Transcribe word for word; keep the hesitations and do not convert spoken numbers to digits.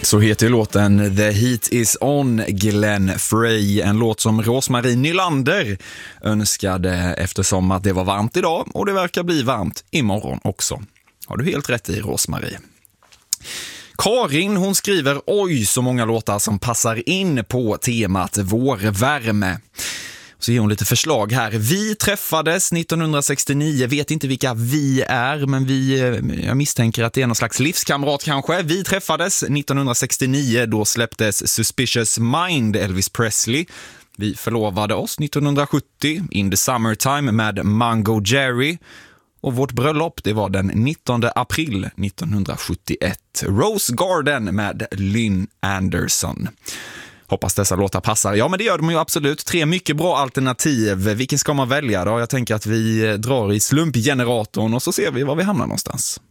Så heter låten The Heat Is On, Glenn Frey. En låt som Rosmarie Nylander önskade eftersom att det var varmt idag och det verkar bli varmt imorgon också. Har du helt rätt i, Rosmarie. Karin, hon skriver oj så många låtar som passar in på temat vårvärme. Så ger hon lite förslag här. Vi träffades nittonhundrasextionio, vet inte vilka vi är, men vi, jag misstänker att det är någon slags livskamrat kanske. Vi träffades nittonhundrasextionio, då släpptes Suspicious Mind, Elvis Presley. Vi förlovade oss nittonhundrasjuttio, In the Summertime med Mango Jerry. Och vårt bröllop, det var den nittonde april nittonhundrasjuttioett. Rose Garden med Lynn Anderson. Hoppas dessa låtar passar. Ja, men det gör de ju absolut. Tre mycket bra alternativ. Vilken ska man välja då? Jag tänker att vi drar i slumpgeneratorn och så ser vi var vi hamnar någonstans.